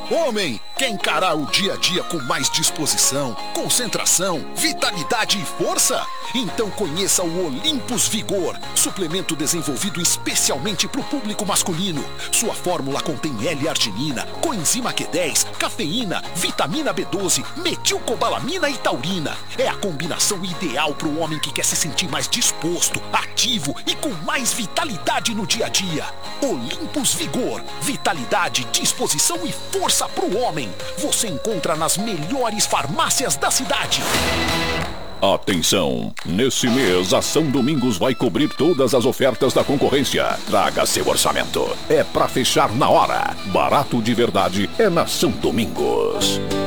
Homem, quer encarar o dia a dia com mais disposição, concentração, vitalidade e força? Então conheça o Olympus Vigor, suplemento desenvolvido especialmente para o público masculino. Sua fórmula contém L-arginina, coenzima Q10, cafeína, vitamina B12, metilcobalamina e taurina. É a combinação ideal para o homem que quer se sentir mais disposto, ativo e com mais vitalidade no dia a dia. Olympus Vigor, vitalidade, disposição e força para o homem. Você encontra nas melhores farmácias da cidade. Atenção! Nesse mês, a São Domingos vai cobrir todas as ofertas da concorrência. Traga seu orçamento. É pra fechar na hora. Barato de verdade é na São Domingos.